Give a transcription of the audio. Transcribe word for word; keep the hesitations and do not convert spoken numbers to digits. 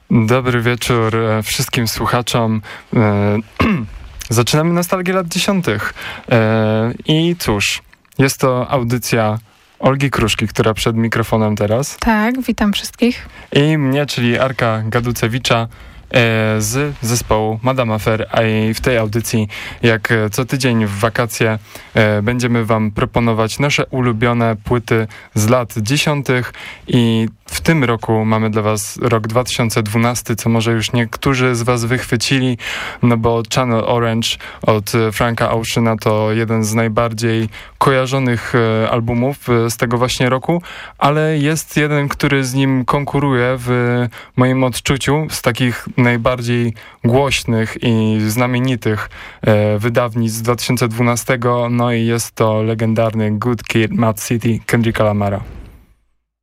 Dobry wieczór e, wszystkim słuchaczom. E, zaczynamy nostalgię lat dziesiątych. E, I cóż, jest to audycja Olgi Kruszki, która przed mikrofonem teraz. Tak, witam wszystkich. I mnie, czyli Arka Gaducewicza z zespołu Madame Affair, a i w tej audycji, jak co tydzień w wakacje, będziemy wam proponować nasze ulubione płyty z lat dziesiątych i w tym roku mamy dla was rok dwa tysiące dwunasty, co może już niektórzy z was wychwycili, no bo Channel Orange od Franka Oceana to jeden z najbardziej kojarzonych albumów z tego właśnie roku, ale jest jeden, który z nim konkuruje w moim odczuciu z takich najbardziej głośnych i znamienitych e, wydawnictw z dwa tysiące dwunastego, no i jest to legendarny Good Kid, Mad City, Kendricka Lamara.